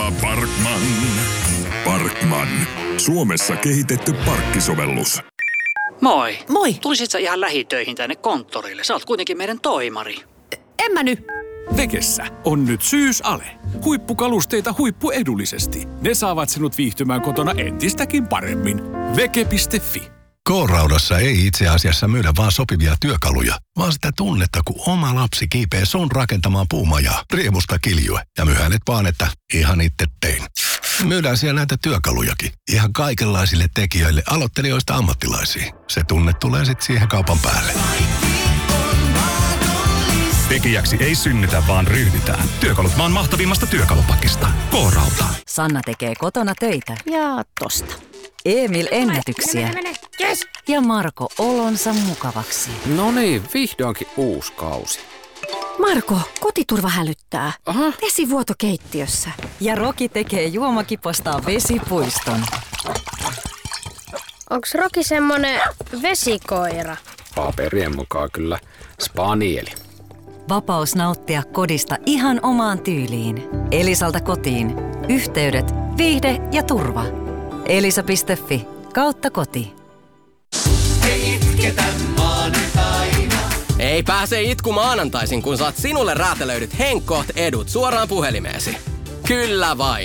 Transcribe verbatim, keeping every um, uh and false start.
Viva Parkman. Parkman. Suomessa kehitetty parkkisovellus. Moi. Moi. Tulisit sä ihan lähitöihin tänne konttorille? Sä oot kuitenkin meidän toimari. En mä nyt. Vekessä on nyt syysale. Huippukalusteita huippuedullisesti. Ne saavat sinut viihtymään kotona entistäkin paremmin. Veke piste fi. K-Raudassa ei itse asiassa myydä vaan sopivia työkaluja, vaan sitä tunnetta, kun oma lapsi kiipee sun rakentamaan puumajaa, riemusta kiljue ja myy hänet vaan, että ihan itse tein. Myydään siellä näitä työkalujakin, ihan kaikenlaisille tekijöille, aloittelijoista ammattilaisiin. Se tunne tulee sitten siihen kaupan päälle. Tekijäksi ei synnytä, vaan ryhdytään. Työkalut maan mahtavimmasta työkalupakista. K-Rauta. Sanna tekee kotona töitä. Ja tosta. Emil ennätyksiä. Mene, mene, mene. Yes. Ja Marko olonsa mukavaksi. No niin, vihdoinkin uusi kausi. Marko, kotiturva hälyttää. Aha. Vesivuoto keittiössä. Ja Roki tekee juomakipostaan vesipuiston. Onks Roki semmonen vesikoira? Paperien mukaan kyllä spanieli. Vapaus nauttia kodista ihan omaan tyyliin. Elisalta kotiin. Yhteydet, viihde ja turva. Elisa piste fi kautta koti. Ei itketä maanantaina. Ei pääse itku maanantaisin, kun saat sinulle räätälöidyt Henkkoht edut suoraan puhelimeesi. Kyllä vain.